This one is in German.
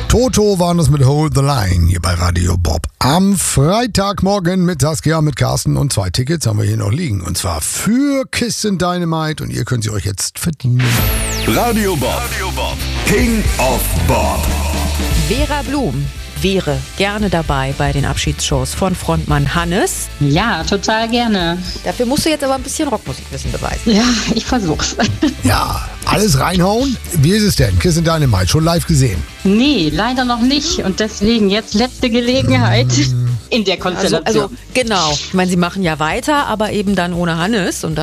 Toto waren das mit Hold the Line hier bei Radio Bob. Am Freitagmorgen mit Saskia, mit Carsten und 2 Tickets haben wir hier noch liegen. Und zwar für Kissen Dynamite und ihr könnt sie euch jetzt verdienen. Radio Bob. King of Bob. Vera Blum wäre gerne dabei bei den Abschiedsshows von Frontmann Hannes. Ja, total gerne. Dafür musst du jetzt aber ein bisschen Rockmusikwissen beweisen. Ja, ich versuch's. Ja, alles reinhauen. Wie ist es denn? Kissen Dynamite, schon live gesehen? Nee, leider noch nicht. Und deswegen jetzt letzte Gelegenheit in der Konstellation. Also genau. Ich meine, sie machen ja weiter, aber eben dann ohne Hannes. Und